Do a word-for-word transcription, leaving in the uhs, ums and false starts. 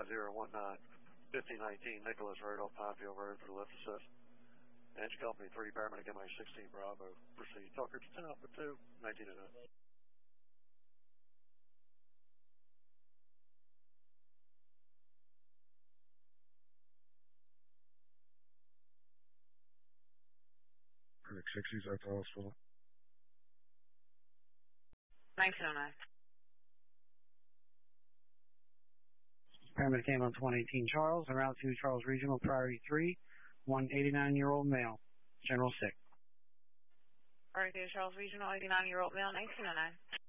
five zero one nine, fifty nineteen Nicholas Road off Pinefield Road for the lift assist. Engine Company three, paramedic M I sixteen Bravo. Proceed. Tucker to ten Alpha two, nineteen oh nine. Paramedic sixties at the hospital. nineteen oh nine. Paramedic ambulance one eighteen Charles, en route to Charles Regional, priority three, one eighty-nine-year-old male, general sick. Priority to Charles Regional, eighty-nine-year-old male, nineteen oh nine.